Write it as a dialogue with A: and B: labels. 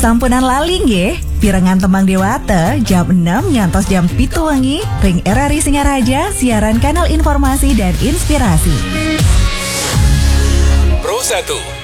A: Sampunan laling ye, pirengan Temang Dewata, jam 6 ngantos jam 7 wengi, ring RRI Singaraja, siaran kanal informasi dan inspirasi.
B: Pro 1